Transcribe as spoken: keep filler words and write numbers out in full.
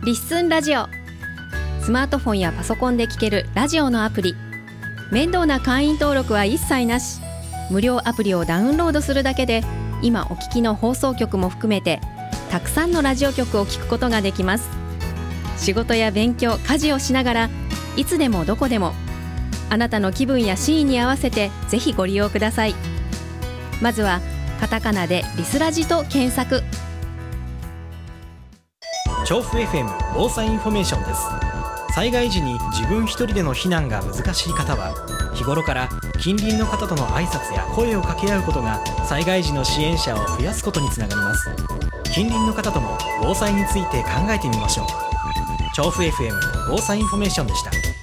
リッスンラジオ。スマートフォンやパソコンで聞けるラジオのアプリ。面倒な会員登録は一切なし。無料アプリをダウンロードするだけで、今お聞きの放送局も含めてたくさんのラジオ局を聞くことができます。仕事や勉強、家事をしながらいつでもどこでも、あなたの気分やシーンに合わせてぜひご利用ください。まずはカタカナでリスラジと検索。 調布 エフエム 防災インフォメーションです。災害時に自分一人での避難が難しい方は、日頃から近隣の方との挨拶や声を掛け合うことが災害時の支援者を増やすことにつながります。近隣の方とも防災について考えてみましょう。調布 エフエム 防災インフォメーションでした。